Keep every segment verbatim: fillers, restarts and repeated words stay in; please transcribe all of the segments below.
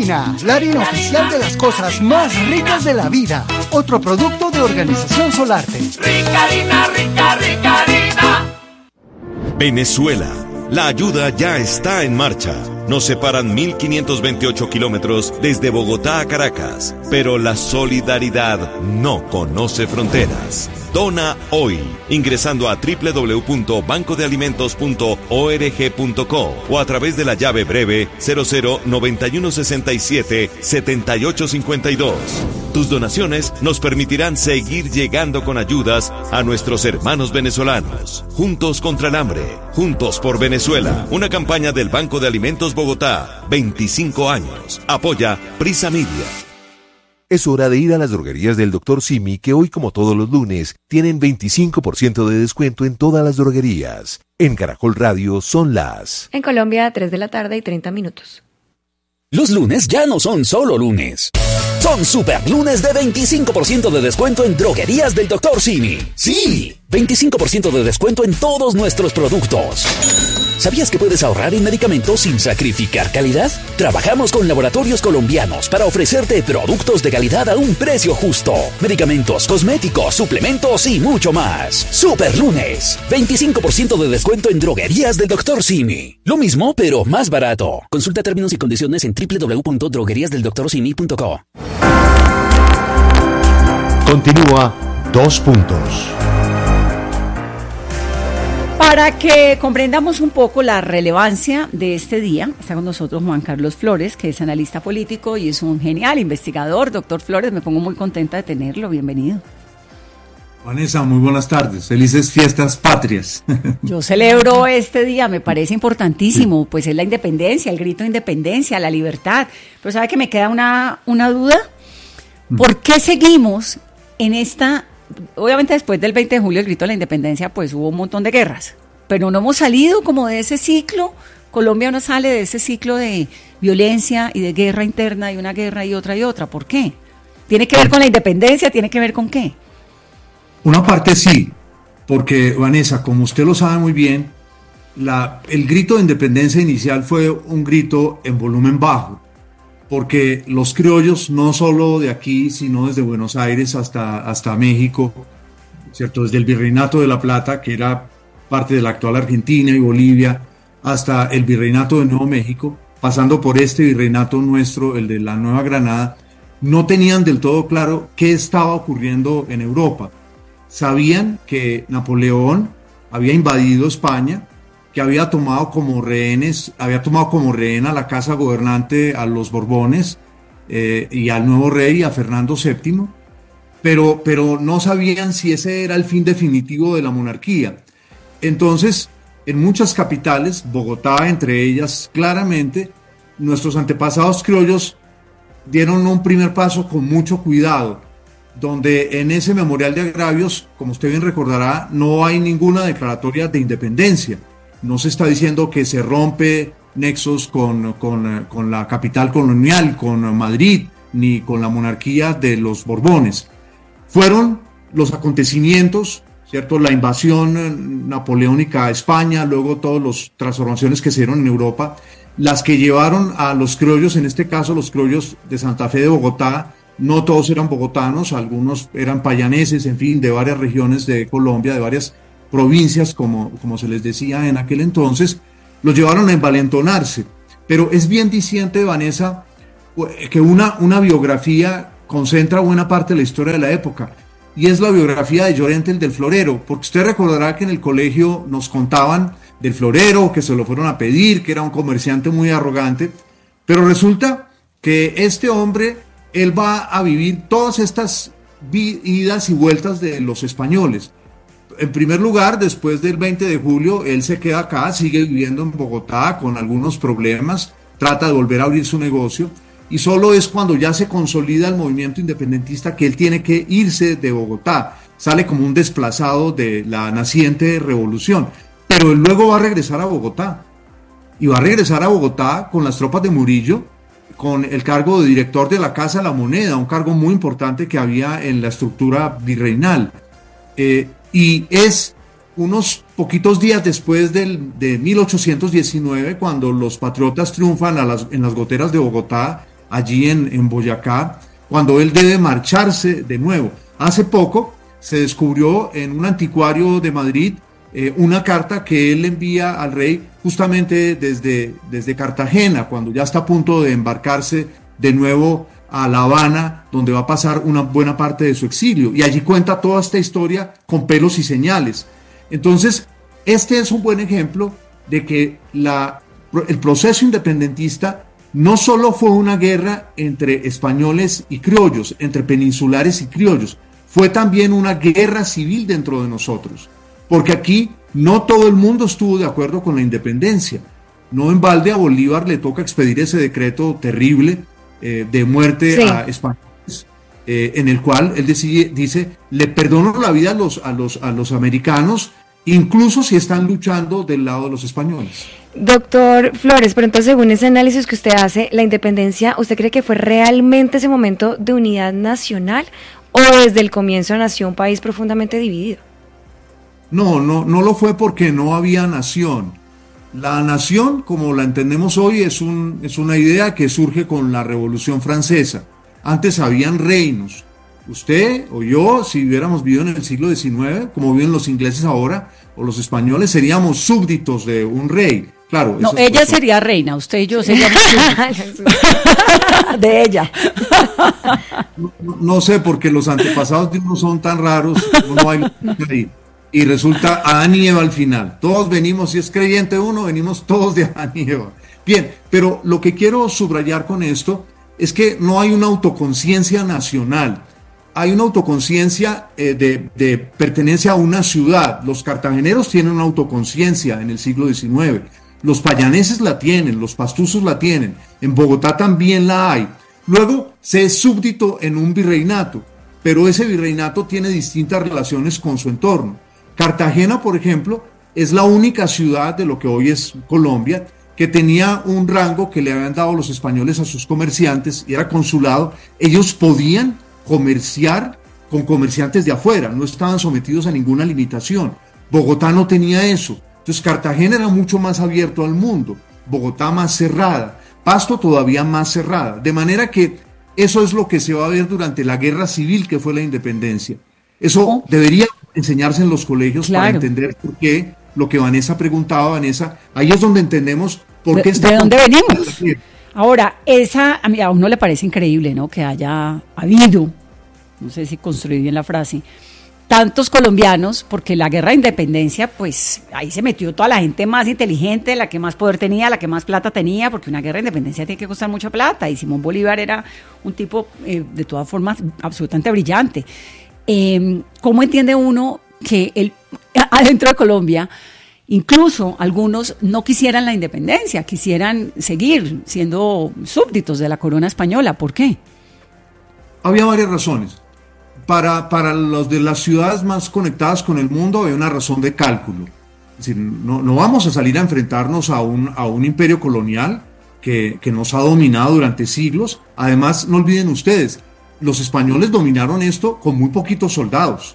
Harina, la harina oficial de las cosas más ricas de la vida. Otro producto de Organización Solarte. Rica harina, rica, rica harina. Venezuela. La ayuda ya está en marcha. Nos separan mil quinientos veintiocho kilómetros desde Bogotá a Caracas, pero la solidaridad no conoce fronteras. Dona hoy, ingresando a doble u doble u doble u punto banco de alimentos punto org punto co o a través de la llave breve cero cero noventa y uno sesenta y siete setenta y ocho cincuenta y dos. Tus donaciones nos permitirán seguir llegando con ayudas a nuestros hermanos venezolanos. Juntos contra el hambre, juntos por Venezuela. Una campaña del Banco de Alimentos Bogotá, veinticinco años. Apoya Prisa Media. Es hora de ir a las droguerías del doctor Simi, que hoy, como todos los lunes, tienen veinticinco por ciento de descuento en todas las droguerías. En Caracol Radio son las... En Colombia, tres de la tarde y treinta minutos. Los lunes ya no son solo lunes. Son super lunes de veinticinco por ciento de descuento en droguerías del doctor Simi. ¡Sí! veinticinco por ciento de descuento en todos nuestros productos. ¿Sabías que puedes ahorrar en medicamentos sin sacrificar calidad? Trabajamos con laboratorios colombianos para ofrecerte productos de calidad a un precio justo. Medicamentos, cosméticos, suplementos y mucho más. Super lunes. veinticinco por ciento de descuento en droguerías del doctor Simi. Lo mismo, pero más barato. Consulta términos y condiciones en doble u doble u doble u punto droguerías del doctor simi punto co. Continúa Dos Puntos. Para que comprendamos un poco la relevancia de este día, está con nosotros Juan Carlos Flores, que es analista político y es un genial investigador. Doctor Flores, me pongo muy contenta de tenerlo. Bienvenido. Vanessa, muy buenas tardes. Felices fiestas patrias. Yo celebro este día, me parece importantísimo, pues es la independencia, el grito de independencia, la libertad. Pero ¿sabe que me queda una, una duda? ¿Por qué seguimos en esta... Obviamente después del veinte de julio, el grito de la independencia, pues hubo un montón de guerras, pero no hemos salido como de ese ciclo. Colombia no sale de ese ciclo de violencia y de guerra interna y una guerra y otra y otra. ¿Por qué? ¿Tiene que ver con la independencia? ¿Tiene que ver con qué? Una parte sí, porque Vanessa, como usted lo sabe muy bien, la, el grito de independencia inicial fue un grito en volumen bajo, porque los criollos, no solo de aquí, sino desde Buenos Aires hasta, hasta México, ¿cierto? Desde el Virreinato de La Plata, que era parte de la actual Argentina y Bolivia, hasta el Virreinato de Nuevo México, pasando por este virreinato nuestro, el de la Nueva Granada, no tenían del todo claro qué estaba ocurriendo en Europa. Sabían que Napoleón había invadido España, que había tomado como rehenes, había tomado como rehén a la casa gobernante, a los Borbones eh, y al nuevo rey, a Fernando séptimo, pero, pero no sabían si ese era el fin definitivo de la monarquía. Entonces, en muchas capitales, Bogotá entre ellas, claramente, nuestros antepasados criollos dieron un primer paso con mucho cuidado, donde en ese memorial de agravios, como usted bien recordará, no hay ninguna declaratoria de independencia. No se está diciendo que se rompe nexos con, con, con la capital colonial, con Madrid, ni con la monarquía de los Borbones. Fueron los acontecimientos, ¿cierto? La invasión napoleónica a España, luego todas las transformaciones que se dieron en Europa, las que llevaron a los criollos, en este caso los criollos de Santa Fe de Bogotá. No todos eran bogotanos, algunos eran payaneses, en fin, de varias regiones de Colombia, de varias provincias, como, como se les decía en aquel entonces, los llevaron a envalentonarse. Pero es bien diciente, Vanessa, que una, una biografía concentra buena parte de la historia de la época, y es la biografía de Llorente el del Florero, porque usted recordará que en el colegio nos contaban del Florero, que se lo fueron a pedir, que era un comerciante muy arrogante, pero resulta que este hombre, él va a vivir todas estas idas y vueltas de los españoles. En primer lugar, después del veinte de julio, él se queda acá, sigue viviendo en Bogotá con algunos problemas, trata de volver a abrir su negocio, y solo es cuando ya se consolida el movimiento independentista que él tiene que irse de Bogotá, sale como un desplazado de la naciente revolución, pero él luego va a regresar a Bogotá, y va a regresar a Bogotá con las tropas de Murillo, con el cargo de director de la Casa de la Moneda, un cargo muy importante que había en la estructura virreinal. Eh, Y es unos poquitos días después del, de mil ochocientos diecinueve, cuando los patriotas triunfan a las, en las goteras de Bogotá allí en, en Boyacá, cuando él debe marcharse de nuevo. Hace poco se descubrió en un anticuario de Madrid eh, una carta que él envía al rey justamente desde, desde Cartagena, cuando ya está a punto de embarcarse de nuevo a La Habana, donde va a pasar una buena parte de su exilio. Y allí cuenta toda esta historia con pelos y señales. Entonces, este es un buen ejemplo de que la, el proceso independentista no solo fue una guerra entre españoles y criollos, entre peninsulares y criollos, fue también una guerra civil dentro de nosotros, porque aquí no todo el mundo estuvo de acuerdo con la independencia. No en balde a Bolívar le toca expedir ese decreto terrible eh, de muerte sí. a españoles, eh, en el cual él decide, dice, le perdono la vida a los, a los, a los americanos, incluso si están luchando del lado de los españoles. Doctor Flores, pero entonces según ese análisis que usted hace, la independencia, ¿usted cree que fue realmente ese momento de unidad nacional o desde el comienzo nació un país profundamente dividido? No, no, no lo fue porque no había nación. La nación, como la entendemos hoy, es, un, es una idea que surge con la Revolución Francesa. Antes habían reinos. Usted o yo, si hubiéramos vivido en el siglo diecinueve, como viven los ingleses ahora, o los españoles, seríamos súbditos de un rey. Claro. No, ella personas. sería reina, usted y yo seríamos de ella. No, no sé, porque los antepasados de uno son tan raros, no hay ahí. Y resulta Adán y Eva al final. Todos venimos, si es creyente uno, venimos todos de Adán y Eva. Bien, pero lo que quiero subrayar con esto es que no hay una autoconciencia nacional. Hay una autoconciencia eh, de, de pertenencia a una ciudad. Los cartageneros tienen una autoconciencia en el siglo diecinueve. Los payaneses la tienen, los pastusos la tienen. En Bogotá también la hay. Luego se es súbdito en un virreinato, pero ese virreinato tiene distintas relaciones con su entorno. Cartagena, por ejemplo, es la única ciudad de lo que hoy es Colombia que tenía un rango que le habían dado los españoles a sus comerciantes, y era consulado. Ellos podían comerciar con comerciantes de afuera, no estaban sometidos a ninguna limitación. Bogotá no tenía eso. Entonces Cartagena era mucho más abierto al mundo, Bogotá más cerrada, Pasto todavía más cerrada. De manera que eso es lo que se va a ver durante la guerra civil que fue la independencia. Eso debería enseñarse en los colegios, claro, para entender por qué lo que Vanessa preguntaba, Vanessa, ahí es donde entendemos por qué está... ¿De dónde venimos? Ahora, esa, a, mí, a uno le parece increíble, ¿no?, que haya habido, no sé si construí bien la frase, tantos colombianos, porque la guerra de independencia, pues ahí se metió toda la gente más inteligente, la que más poder tenía, la que más plata tenía, porque una guerra de independencia tiene que costar mucha plata, y Simón Bolívar era un tipo, eh, de todas formas, absolutamente brillante. Eh, ¿Cómo entiende uno que el, adentro de Colombia, incluso algunos no quisieran la independencia, quisieran seguir siendo súbditos de la corona española? ¿Por qué? Había varias razones. Para, para los de las ciudades más conectadas con el mundo había una razón de cálculo. Es decir, no, no vamos a salir a enfrentarnos a un, a un imperio colonial que, que nos ha dominado durante siglos. Además, no olviden ustedes, los españoles dominaron esto con muy poquitos soldados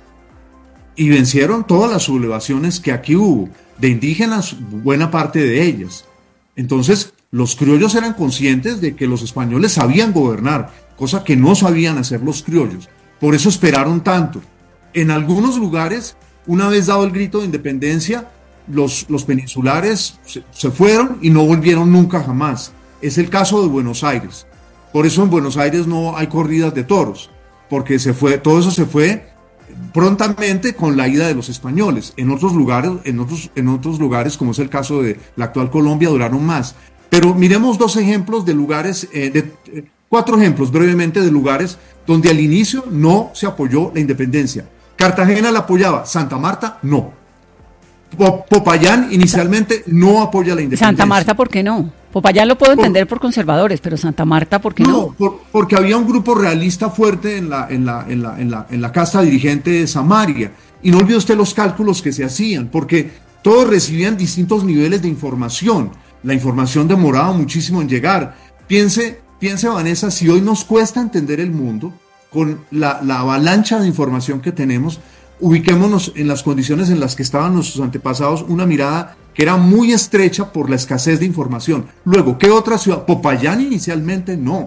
y vencieron todas las sublevaciones que aquí hubo, de indígenas, buena parte de ellas. Entonces, los criollos eran conscientes de que los españoles sabían gobernar, cosa que no sabían hacer los criollos. Por eso esperaron tanto. En algunos lugares, una vez dado el grito de independencia, los, los peninsulares se, se fueron y no volvieron nunca jamás. Es el caso de Buenos Aires. Por eso en Buenos Aires no hay corridas de toros, porque se fue, todo eso se fue prontamente con la ida de los españoles. En otros lugares, en otros, en otros lugares, como es el caso de la actual Colombia, duraron más. Pero miremos dos ejemplos de lugares, eh, de, eh, cuatro ejemplos brevemente de lugares donde al inicio no se apoyó la independencia. Cartagena la apoyaba, Santa Marta no. Popayán inicialmente no apoya la independencia. Santa Marta, ¿por qué no? Popayán lo puedo entender por, por conservadores, pero Santa Marta, ¿por qué no? No, por, porque había un grupo realista fuerte en la, en, la, en, la, en, la, en la casta dirigente de Samaria. Y no olvide usted los cálculos que se hacían, porque todos recibían distintos niveles de información. La información demoraba muchísimo en llegar. Piense, piense Vanessa, si hoy nos cuesta entender el mundo, con la, la avalancha de información que tenemos, ubiquémonos en las condiciones en las que estaban nuestros antepasados, una mirada que era muy estrecha por la escasez de información. Luego, ¿qué otra ciudad? Popayán inicialmente no.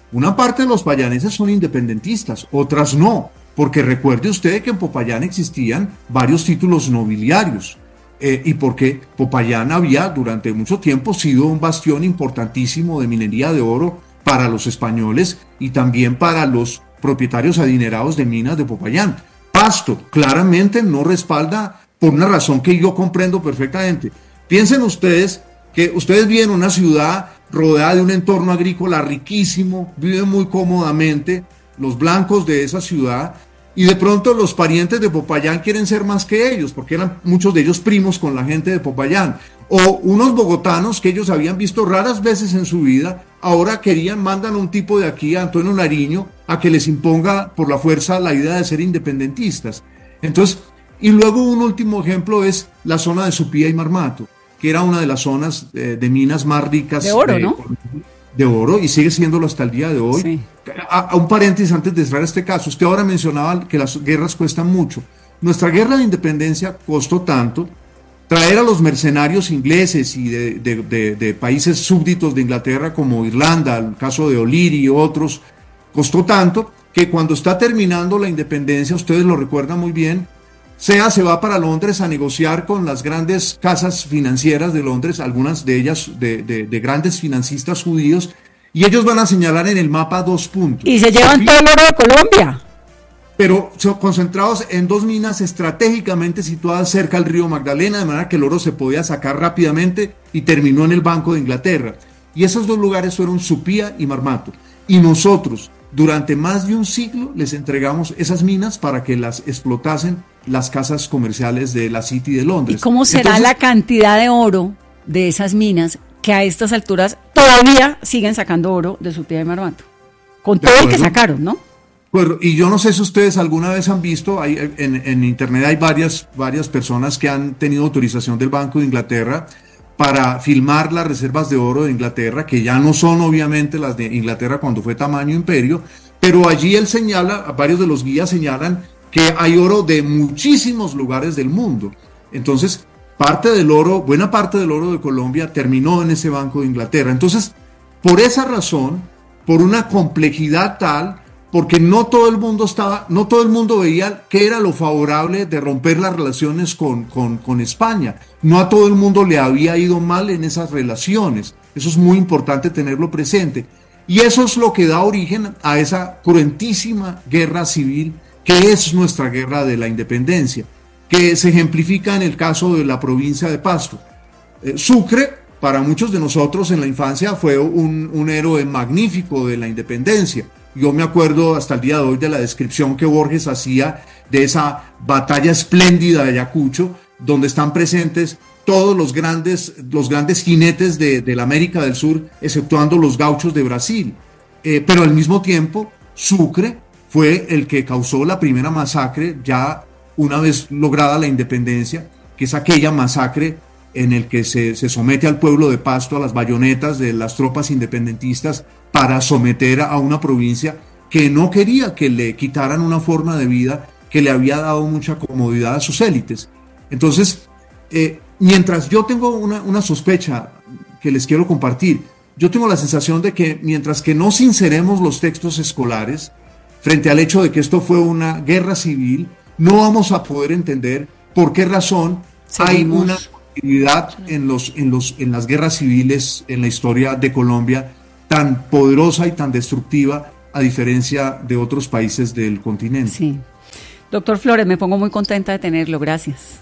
Una parte de los popayaneses son independentistas, otras no, porque recuerde usted que en Popayán existían varios títulos nobiliarios, eh, y porque Popayán había durante mucho tiempo sido un bastión importantísimo de minería de oro para los españoles y también para los propietarios adinerados de minas de Popayán. Pasto claramente no respalda, por una razón que yo comprendo perfectamente. Piensen ustedes que ustedes viven en una ciudad rodeada de un entorno agrícola riquísimo, viven muy cómodamente, los blancos de esa ciudad, y de pronto los parientes de Popayán quieren ser más que ellos, porque eran muchos de ellos primos con la gente de Popayán, o unos bogotanos que ellos habían visto raras veces en su vida, ahora querían, mandan a un tipo de aquí, a Antonio Nariño, a que les imponga por la fuerza la idea de ser independentistas. Entonces, y luego un último ejemplo es la zona de Supía y Marmato, que era una de las zonas eh, de minas más ricas de oro, eh, ¿no? de oro, y sigue siéndolo hasta el día de hoy. Sí. A, a un paréntesis antes de cerrar este caso, usted ahora mencionaba que las guerras cuestan mucho. Nuestra guerra de independencia costó tanto, traer a los mercenarios ingleses y de, de, de, de países súbditos de Inglaterra como Irlanda, el caso de O'Leary y otros, costó tanto que cuando está terminando la independencia, ustedes lo recuerdan muy bien, S E A se va para Londres a negociar con las grandes casas financieras de Londres, algunas de ellas de, de, de grandes financistas judíos, y ellos van a señalar en el mapa dos puntos. Y se llevan todo el oro de Colombia. Pero son concentrados en dos minas estratégicamente situadas cerca del río Magdalena, de manera que el oro se podía sacar rápidamente y terminó en el Banco de Inglaterra. Y esos dos lugares fueron Supía y Marmato. Y nosotros, durante más de un siglo, les entregamos esas minas para que las explotasen las casas comerciales de la City de Londres. ¿Y cómo será Entonces, la cantidad de oro de esas minas que a estas alturas todavía siguen sacando oro de Supía y Marmato? Con todo el que sacaron, ¿no? Pues, y yo no sé si ustedes alguna vez han visto, hay, en, en internet hay varias, varias personas que han tenido autorización del Banco de Inglaterra para filmar las reservas de oro de Inglaterra, que ya no son obviamente las de Inglaterra cuando fue tamaño imperio, pero allí él señala, varios de los guías señalan que hay oro de muchísimos lugares del mundo. Entonces, parte del oro, buena parte del oro de Colombia terminó en ese Banco de Inglaterra. Entonces, por esa razón, por una complejidad tal, porque no todo el mundo estaba, no todo el mundo veía qué era lo favorable de romper las relaciones con, con, con España. No a todo el mundo le había ido mal en esas relaciones. Eso es muy importante tenerlo presente. Y eso es lo que da origen a esa cruentísima guerra civil que es nuestra guerra de la independencia, que se ejemplifica en el caso de la provincia de Pasto. Eh, Sucre, para muchos de nosotros en la infancia, fue un, un héroe magnífico de la independencia. Yo me acuerdo hasta el día de hoy de la descripción que Borges hacía de esa batalla espléndida de Ayacucho, donde están presentes todos los grandes, los grandes jinetes de, de la América del Sur, exceptuando los gauchos de Brasil. Eh, pero al mismo tiempo, Sucre fue el que causó la primera masacre, ya una vez lograda la independencia, que es aquella masacre en el que se, se somete al pueblo de Pasto a las bayonetas de las tropas independentistas para someter a una provincia que no quería que le quitaran una forma de vida que le había dado mucha comodidad a sus élites. Entonces, eh, mientras yo tengo una, una sospecha que les quiero compartir, yo tengo la sensación de que mientras que no sinceremos los textos escolares frente al hecho de que esto fue una guerra civil, no vamos a poder entender por qué razón Seguimos. hay una actividad en, los, en, los, en las guerras civiles en la historia de Colombia tan poderosa y tan destructiva a diferencia de otros países del continente. Sí. Doctor Flores, me pongo muy contenta de tenerlo, gracias.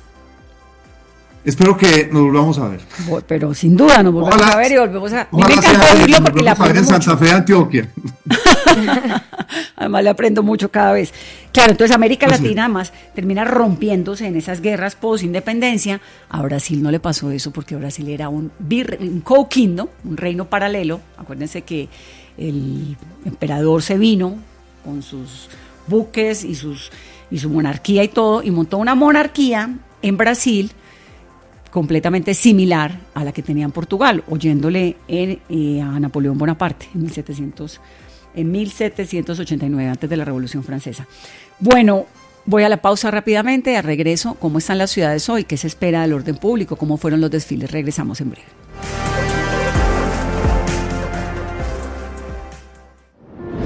Espero que nos volvamos a ver. Pero sin duda nos volvemos ojalá, a ver y volvemos a... Ojalá me encanta oírlo porque le aprendo mucho. En Santa Fe, Antioquia. Además le aprendo mucho cada vez. Claro, entonces América Así Latina además termina rompiéndose en esas guerras post-independencia. A Brasil no le pasó eso porque Brasil era un, un co-kingdom, un reino paralelo. Acuérdense que el emperador se vino con sus buques y, sus, y su monarquía y todo, y montó una monarquía en Brasil completamente similar a la que tenía en Portugal, oyéndole en, eh, a Napoleón Bonaparte en, mil setecientos, en mil setecientos ochenta y nueve, antes de la Revolución Francesa. Bueno, voy a la pausa rápidamente, a regreso, ¿cómo están las ciudades hoy? ¿Qué se espera del orden público? ¿Cómo fueron los desfiles? Regresamos en breve.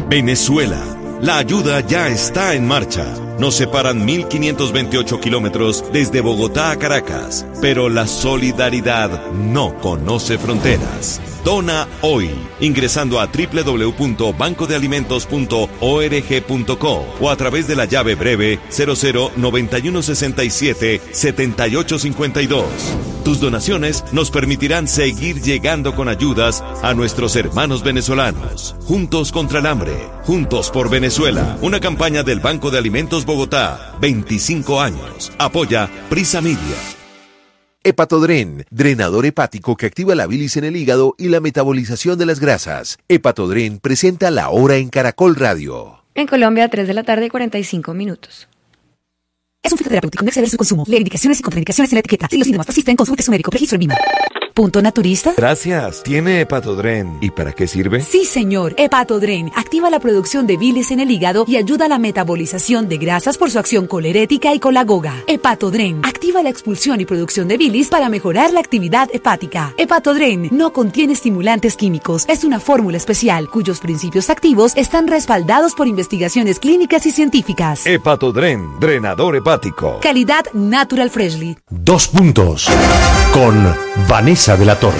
Venezuela. La ayuda ya está en marcha. Nos separan mil quinientos veintiocho kilómetros desde Bogotá a Caracas, pero la solidaridad no conoce fronteras. Dona hoy, ingresando a doble u doble u doble u punto banco de alimentos punto org punto co o a través de la llave breve cero cero noventa y uno sesenta y siete setenta y ocho cincuenta y dos. Tus donaciones nos permitirán seguir llegando con ayudas a nuestros hermanos venezolanos. Juntos contra el hambre, juntos por Venezuela. Una campaña del Banco de Alimentos Bogotá, veinticinco años. Apoya Prisa Media. Hepatodren, drenador hepático que activa la bilis en el hígado y la metabolización de las grasas. Hepatodren presenta La Hora en Caracol Radio. En Colombia, tres de la tarde, cuarenta y cinco minutos. Es un fitoterapéutico, no exceder su consumo. Lee indicaciones y contraindicaciones en la etiqueta. Si los síntomas persisten, consulte a su médico. Registro en M I M A. ¿Punto naturista? Gracias. ¿Tiene Hepatodren? ¿Y para qué sirve? Sí, señor. Hepatodren activa la producción de bilis en el hígado y ayuda a la metabolización de grasas por su acción colerética y colagoga. Hepatodren activa la expulsión y producción de bilis para mejorar la actividad hepática. Hepatodren no contiene estimulantes químicos. Es una fórmula especial cuyos principios activos están respaldados por investigaciones clínicas y científicas. Hepatodren, drenador hepático. Calidad Natural Freshly. Dos puntos con Vanessa de la Torre.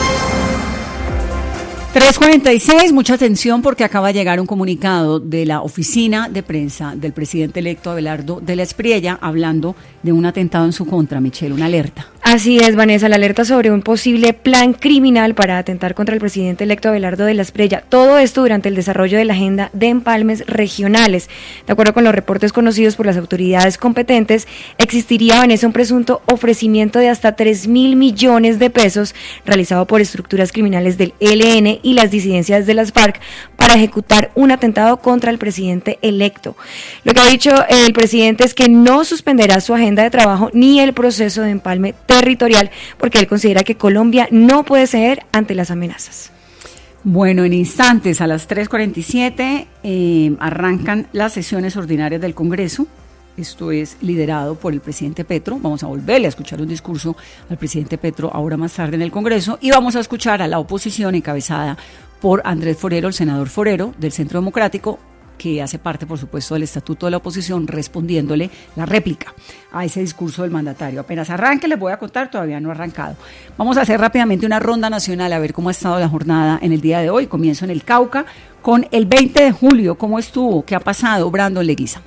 tres cuarenta y seis, mucha atención porque acaba de llegar un comunicado de la oficina de prensa del presidente electo Abelardo de la Espriella hablando de un atentado en su contra, Michelle, una alerta. Así es, Vanessa, la alerta sobre un posible plan criminal para atentar contra el presidente electo Abelardo de la Espriella. Todo esto durante el desarrollo de la agenda de empalmes regionales. De acuerdo con los reportes conocidos por las autoridades competentes, existiría, Vanessa, un presunto ofrecimiento de hasta tres mil millones de pesos realizado por estructuras criminales del E L N y las disidencias de las FARC para ejecutar un atentado contra el presidente electo. Lo que ha dicho el presidente es que no suspenderá su agenda de trabajo ni el proceso de empalme territorial porque él considera que Colombia no puede ceder ante las amenazas. Bueno, en instantes, a las tres cuarenta y siete, eh, arrancan las sesiones ordinarias del Congreso. Esto es liderado por el presidente Petro. Vamos a volverle a escuchar un discurso al presidente Petro ahora más tarde en el Congreso y vamos a escuchar a la oposición encabezada por Andrés Forero, el senador Forero del Centro Democrático, que hace parte, por supuesto, del estatuto de la oposición, respondiéndole la réplica a ese discurso del mandatario. Apenas arranque, les voy a contar, todavía no ha arrancado. Vamos a hacer rápidamente una ronda nacional a ver cómo ha estado la jornada en el día de hoy. Comienzo en el Cauca con el veinte de julio. ¿Cómo estuvo? ¿Qué ha pasado? Brandon Leguiza.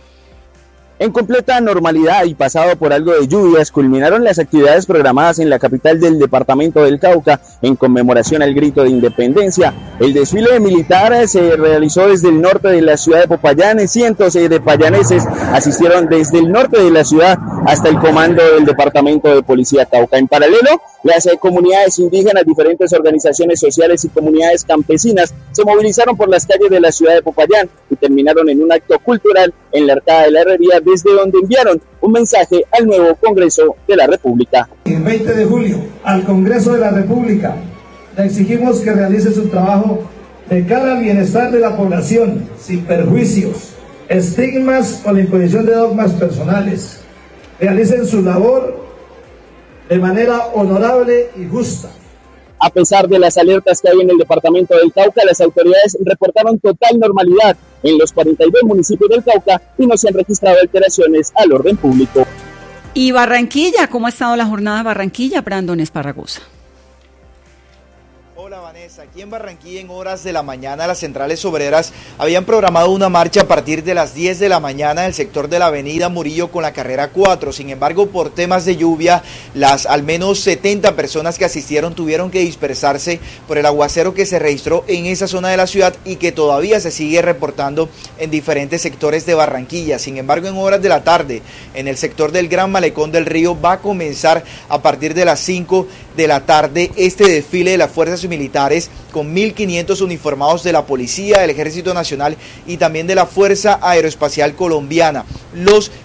En completa normalidad y pasado por algo de lluvias, culminaron las actividades programadas en la capital del departamento del Cauca en conmemoración al grito de independencia. El desfile militar se realizó desde el norte de la ciudad de Popayán. Cientos de payaneses asistieron desde el norte de la ciudad hasta el comando del departamento de policía Cauca. En paralelo, las comunidades indígenas, diferentes organizaciones sociales y comunidades campesinas se movilizaron por las calles de la ciudad de Popayán y terminaron en un acto cultural en la Arcada de la Herrería, desde donde enviaron un mensaje al nuevo Congreso de la República. El veinte de julio, al Congreso de la República, le exigimos que realice su trabajo de cara al bienestar de la población, sin perjuicios, estigmas o la imposición de dogmas personales. Realicen su labor de manera honorable y justa. A pesar de las alertas que hay en el departamento del Cauca, las autoridades reportaron total normalidad en los cuarenta y dos municipios del Cauca y no se han registrado alteraciones al orden público. Y Barranquilla, ¿cómo ha estado la jornada de Barranquilla? Brandon Esparragosa. Hola Vanessa, aquí en Barranquilla en horas de la mañana las centrales obreras habían programado una marcha a partir de las diez de la mañana en el sector de la avenida Murillo con la carrera cuatro. Sin embargo, por temas de lluvia, las al menos setenta personas que asistieron tuvieron que dispersarse por el aguacero que se registró en esa zona de la ciudad y que todavía se sigue reportando en diferentes sectores de Barranquilla. Sin embargo, en horas de la tarde, en el sector del Gran Malecón del Río va a comenzar a partir de las cinco de la tarde este desfile de las fuerzas militares con mil quinientos uniformados de la policía, del Ejército Nacional y también de la Fuerza Aeroespacial Colombiana. Los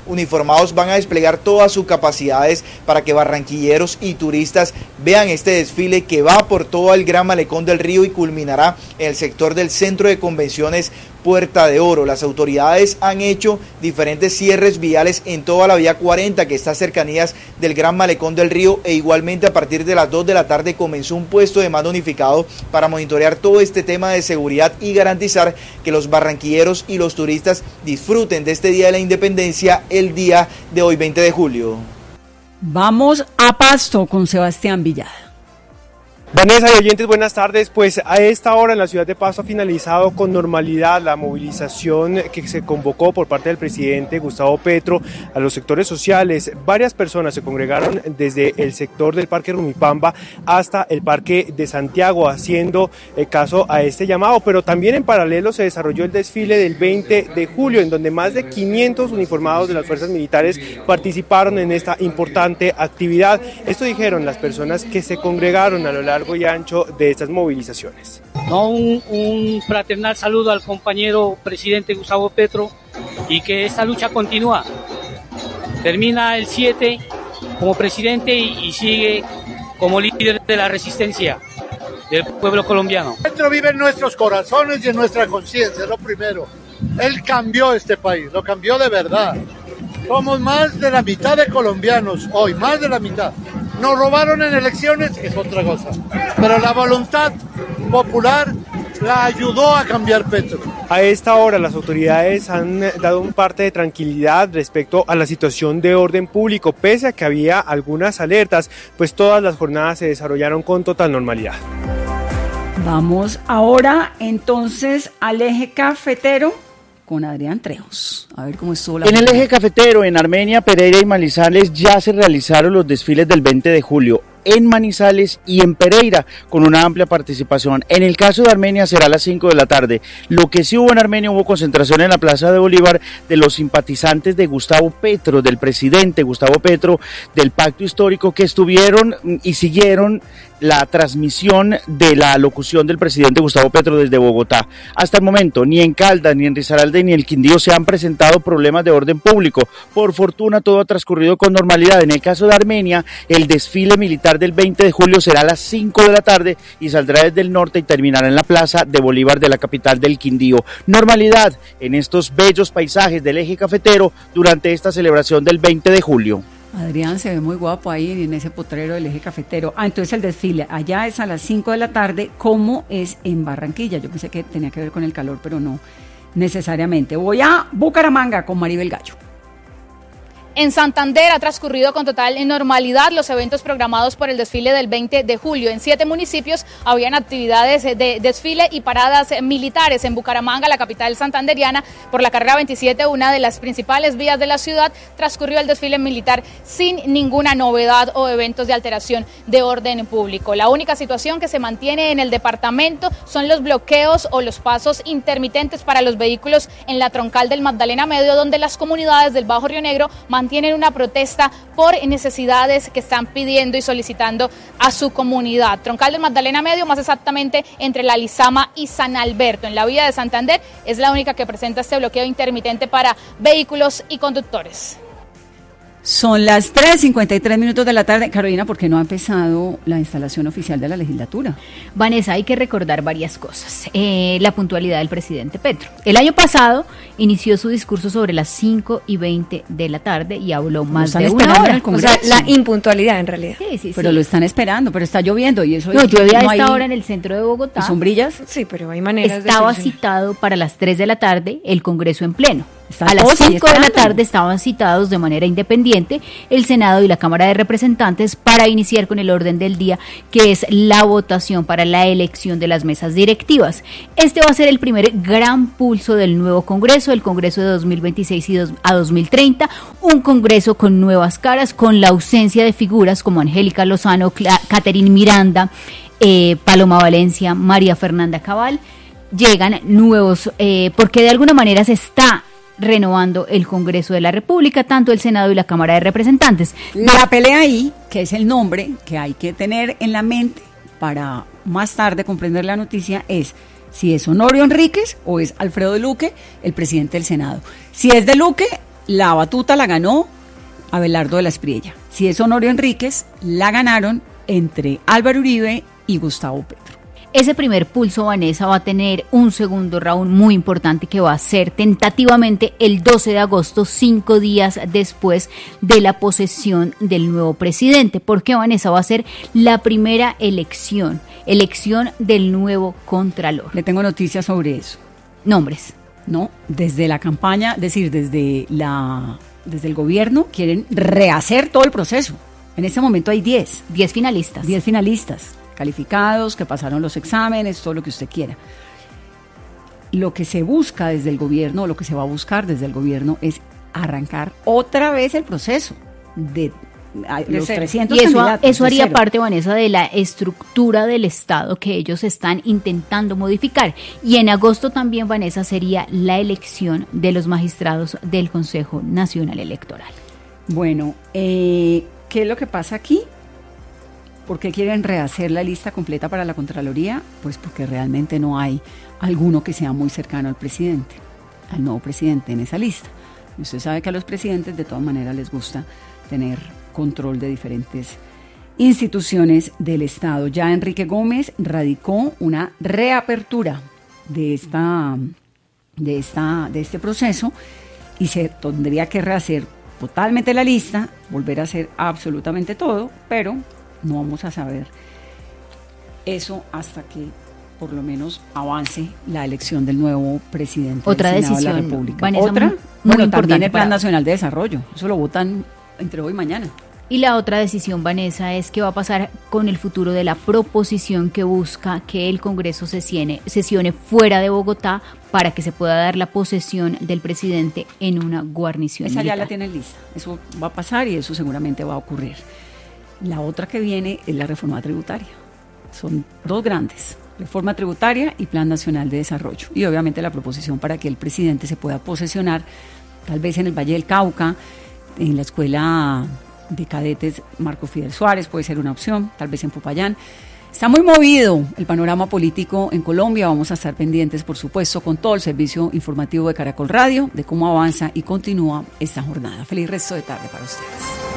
uniformados van a desplegar todas sus capacidades para que barranquilleros y turistas vean este desfile que va por todo el Gran Malecón del Río y culminará en el sector del Centro de Convenciones Puerta de Oro. Las autoridades han hecho diferentes cierres viales en toda la vía cuarenta que está a cercanías del Gran Malecón del Río, e igualmente a partir de las dos de la tarde comenzó un puesto de mando unificado para monitorear todo este tema de seguridad y garantizar que los barranquilleros y los turistas disfruten de este Día de la Independencia el día de hoy, veinte de julio. Vamos a Pasto con Sebastián Villada. Vanessa y oyentes, buenas tardes. Pues a esta hora en la ciudad de Pasto ha finalizado con normalidad la movilización que se convocó por parte del presidente Gustavo Petro a los sectores sociales. Varias personas se congregaron desde el sector del Parque Rumipamba hasta el Parque de Santiago, haciendo caso a este llamado, pero también en paralelo se desarrolló el desfile del veinte de julio, en donde más de quinientos uniformados de las fuerzas militares participaron en esta importante actividad. Esto dijeron las personas que se congregaron a lo largo y ancho de estas movilizaciones. No, un, un fraternal saludo al compañero presidente Gustavo Petro y que esta lucha continúa. Termina el siete como presidente y, y sigue como líder de la resistencia del pueblo colombiano. Petro vive en nuestros corazones y en nuestra conciencia, es lo primero. Él cambió este país, lo cambió de verdad. Somos más de la mitad de colombianos hoy, más de la mitad. Nos robaron en elecciones, es otra cosa. Pero la voluntad popular la ayudó a cambiar Petro. A esta hora las autoridades han dado un parte de tranquilidad respecto a la situación de orden público, pese a que había algunas alertas, pues todas las jornadas se desarrollaron con total normalidad. Vamos ahora entonces al eje cafetero con Adrián Trejos. A ver cómo estuvo la... En el eje cafetero, en Armenia, Pereira y Manizales ya se realizaron los desfiles del veinte de julio. En Manizales y en Pereira, con una amplia participación. En el caso de Armenia será a las cinco de la tarde. Lo que sí hubo en Armenia, hubo concentración en la Plaza de Bolívar de los simpatizantes de Gustavo Petro, del presidente Gustavo Petro, del pacto histórico, que estuvieron y siguieron la transmisión de la locución del presidente Gustavo Petro desde Bogotá. Hasta el momento, ni en Caldas, ni en Risaralda, ni en el Quindío se han presentado problemas de orden público. Por fortuna, todo ha transcurrido con normalidad. En el caso de Armenia, el desfile militar del veinte de julio será a las cinco de la tarde y saldrá desde el norte y terminará en la Plaza de Bolívar de la capital del Quindío. Normalidad en estos bellos paisajes del eje cafetero durante esta celebración del veinte de julio. Adrián se ve muy guapo ahí en ese potrero del eje cafetero. Ah, entonces el desfile allá es a las cinco de la tarde, como es en Barranquilla. Yo pensé que tenía que ver con el calor, pero no necesariamente. Voy a Bucaramanga con Maribel Gallo. En Santander ha transcurrido con total normalidad los eventos programados por el desfile del veinte de julio. En siete municipios habían actividades de desfile y paradas militares. En Bucaramanga, la capital santanderiana, por la carrera veintisiete, una de las principales vías de la ciudad, transcurrió el desfile militar sin ninguna novedad o eventos de alteración de orden público. La única situación que se mantiene en el departamento son los bloqueos o los pasos intermitentes para los vehículos en la troncal del Magdalena Medio, donde las comunidades del Bajo Río Negro mantienen una protesta por necesidades que están pidiendo y solicitando a su comunidad. Troncal del Magdalena Medio, más exactamente entre La Lizama y San Alberto, en la vía de Santander, es la única que presenta este bloqueo intermitente para vehículos y conductores. Son las tres cincuenta y tres minutos de la tarde. Carolina, ¿por qué no ha empezado la instalación oficial de la legislatura? Vanessa, hay que recordar varias cosas. Eh, la puntualidad del presidente Petro. El año pasado inició su discurso sobre las cinco y veinte de la tarde y habló más de una hora. O sea, la impuntualidad en realidad. Sí, sí, pero sí. lo están esperando, pero está lloviendo y eso... No, llueve a no esta hay... hora en el centro de Bogotá. ¿Y sombrillas? Sí, pero hay maneras Estaba de... citado para las tres de la tarde el Congreso en pleno. Está a las cinco de la esperando. tarde estaban citados de manera independiente el Senado y la Cámara de Representantes para iniciar con el orden del día, que es la votación para la elección de las mesas directivas. Este va a ser el primer gran pulso del nuevo Congreso, el Congreso de dos mil veintiséis y dos, a dos mil treinta, un Congreso con nuevas caras, con la ausencia de figuras como Angélica Lozano, Catherine Miranda, eh, Paloma Valencia, María Fernanda Cabal. Llegan nuevos, eh, porque de alguna manera se está renovando el Congreso de la República, tanto el Senado y la Cámara de Representantes. La pelea ahí, que es el nombre que hay que tener en la mente para más tarde comprender la noticia, es si es Honorio Enríquez o es Alfredo de Luque, el presidente del Senado. Si es de Luque, la batuta la ganó Abelardo de la Espriella. Si es Honorio Enríquez, la ganaron entre Álvaro Uribe y Gustavo Petro. Ese primer pulso, Vanessa, va a tener un segundo round muy importante que va a ser tentativamente el doce de agosto, cinco días después de la posesión del nuevo presidente. Porque, Vanessa, va a ser la primera elección, elección del nuevo Contralor. Le tengo noticias sobre eso. Nombres. No, desde la campaña, es decir, desde, la, desde el gobierno quieren rehacer todo el proceso. En este momento hay diez. diez finalistas. diez finalistas. Calificados, que pasaron los exámenes, todo lo que usted quiera. Lo que se busca desde el gobierno, lo que se va a buscar desde el gobierno es arrancar otra vez el proceso de, de los trescientos y eso, candidatos. Eso haría parte, Vanessa, de la estructura del Estado que ellos están intentando modificar. Y en agosto también, Vanessa, sería la elección de los magistrados del Consejo Nacional Electoral. Bueno, eh, ¿qué es lo que pasa aquí? ¿Por qué quieren rehacer la lista completa para la Contraloría? Pues porque realmente no hay alguno que sea muy cercano al presidente, al nuevo presidente en esa lista. Y usted sabe que a los presidentes de todas maneras les gusta tener control de diferentes instituciones del Estado. Ya Enrique Gómez radicó una reapertura de, esta, de, esta, de este proceso y se tendría que rehacer totalmente la lista, volver a hacer absolutamente todo, pero no vamos a saber eso hasta que por lo menos avance la elección del nuevo presidente Otra del Senado decisión, de la República. Vanessa, Otra, muy, bueno, muy también el Plan para... Nacional de Desarrollo. Eso lo votan entre hoy y mañana. Y la otra decisión, Vanessa, es qué va a pasar con el futuro de la proposición que busca que el Congreso sesione, sesione fuera de Bogotá para que se pueda dar la posesión del presidente en una guarnición Esa militar. ya la tienen lista. Eso va a pasar y eso seguramente va a ocurrir. La otra que viene es la reforma tributaria. Son dos grandes, reforma tributaria y Plan Nacional de Desarrollo. Y obviamente la proposición para que el presidente se pueda posesionar, tal vez en el Valle del Cauca, en la escuela de cadetes Marco Fidel Suárez, puede ser una opción, tal vez en Popayán. Está muy movido el panorama político en Colombia. Vamos a estar pendientes, por supuesto, con todo el servicio informativo de Caracol Radio, de cómo avanza y continúa esta jornada. Feliz resto de tarde para ustedes.